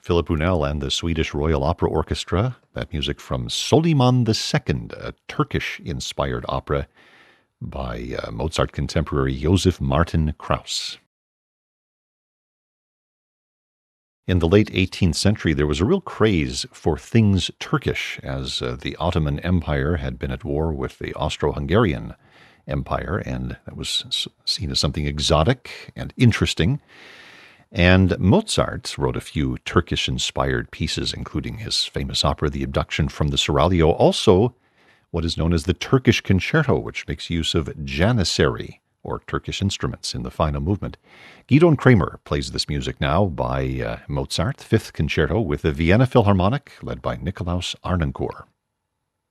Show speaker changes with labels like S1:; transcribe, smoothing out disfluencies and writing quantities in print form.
S1: Philip Brunel and the Swedish Royal Opera Orchestra. That music from Soliman II, a Turkish-inspired opera by Mozart contemporary Joseph Martin Krauss. In the late 18th century, there was a real craze for things Turkish, as the Ottoman Empire had been at war with the Austro-Hungarian Empire, and that was seen as something exotic and interesting. And Mozart wrote a few Turkish-inspired pieces, including his famous opera, The Abduction from the Seraglio, also what is known as the Turkish Concerto, which makes use of janissary, or Turkish instruments, in the final movement. Gidon Kremer plays this music now by Mozart, Fifth Concerto, with the Vienna Philharmonic, led by Nikolaus Arnoncourt.